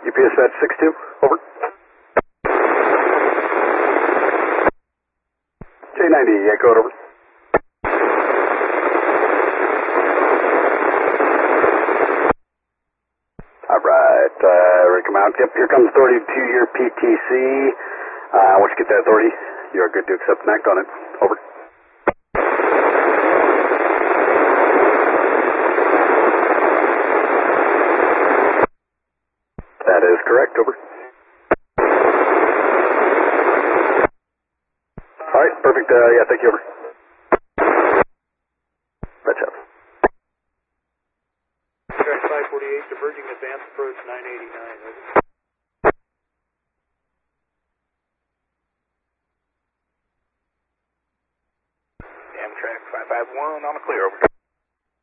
UPS Dispatch 62, over. J90, Echo, over. Alright, come out. Yep, here comes authority to your PTC. Once you get that authority, you're good to accept and act on it. Over. That is correct, over. Alright, perfect, yeah, thank you, over. Gotcha. Track 548, diverging advance approach 989, over. Amtrak 551 on a clear, over.